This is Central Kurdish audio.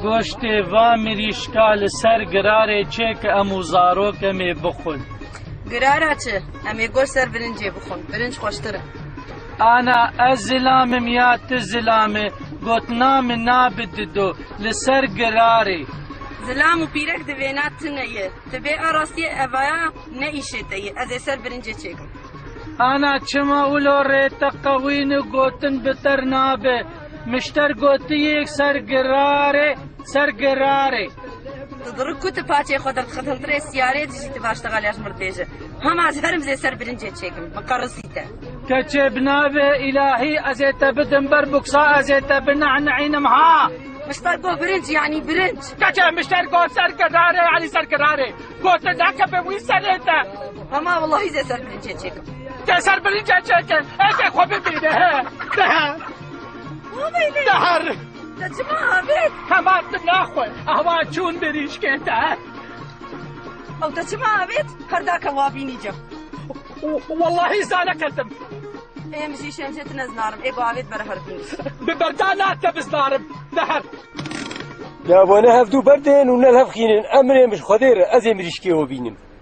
گۆشتێ وا مریشکا لەسەر گرارێ چێ کە ئەموو زارۆکەمێ بخۆن. گرارە چ؟ ئەمێ گۆشت سەر برنجێ بخۆن، برنج خۆشترە. ئانا ئەس زلامم یا تو زلامێ گوتنامە نابددۆ لەسەر گرارێ. زلام و پیرەک دەوێنات تنەیە، دەبێ ئاڕاستیە ئەڤایە نەئیشێتەیە، ئەزێ سەر برنجێ چێکم. ئانا چما ولۆ ڕێتە قەوینە گوتن بتەر نابێ، مشتەر گوتیەک سەر گرارێ سەر گرارێ. دڕک کوتە پاچێ خۆ دەرخەتەندرێ سیارێ دژیتە باشتەغالیاش مردێژە. هەماز هەرم زێ سەر برنجێ چێکم، مەقەڕسیتە. کەچێ بنابێ ئیلاهی ئەزێتە بدم بەر بوکسا ئەزێتە بنەعنەعینم ها. مشتەر گۆ برنج یعنی برنج. کەچێ مشتەر گۆ سەر گرارێ علی سەر گرارێ. گۆتە داکە بە وی سەرێتە. هەما وەڵڵاهی زێ سەر برنجێ چێکم. تێ سەر برنجێ چێکن، ئێکێ خۆ ببینە هە. دەهەر. دەچما ئاوێت؟ هەماتم ناخۆی، ئەوا چوون بریشکێتە. ئەو دەچما ئاوێت؟ هەرداکە وابینی جەم. واللهی زانەکەتم. ئێمەژی شەمجێت نەزنارم، ئێ باوێت بەرە هەربنی. ببەردا ناتکە بزنارم، دەهەر. یا بۆنە هەفتوو بەردێن و نەل هەفخینن ئەمرێ مش خۆدێرە ئەزێ مریشکێوە بینم.